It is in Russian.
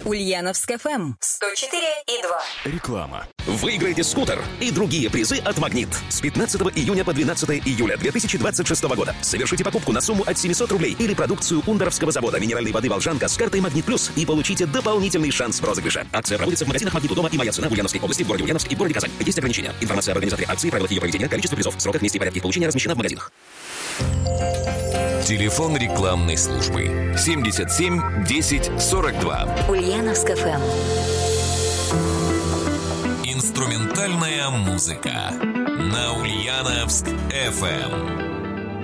Ульяновск ФМ 104,2. Реклама. Выиграйте скутер и другие призы от «Магнит». С 15 июня по 12 июля 2026 года совершите покупку на сумму от 700 рублей или продукцию Ундаровского завода минеральной воды «Волжанка» с картой «Магнит Плюс» и получите дополнительный шанс розыгрыша. Акция проводится в магазинах «Магнит» у дома и «Моя цена» в Ульяновской области, в городе Ульяновск и в городе Казань. Есть ограничения. Информация об организаторе акции, правилах ее проведения, количество призов, сроках, месте и порядке их получения размещена в магазинах. Телефон рекламной службы 77 10 42. Ульяновск ФМ. Инструментальная музыка на Ульяновск ФМ.